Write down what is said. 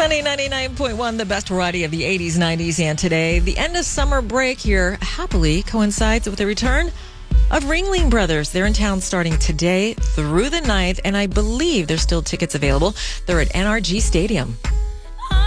Sunny 99.1, the best variety of the 80s, 90s, and today. The end of summer break here happily coincides with the return of Ringling Brothers. They're in town starting today through the 9th, and I believe there's still tickets available. They're at NRG Stadium.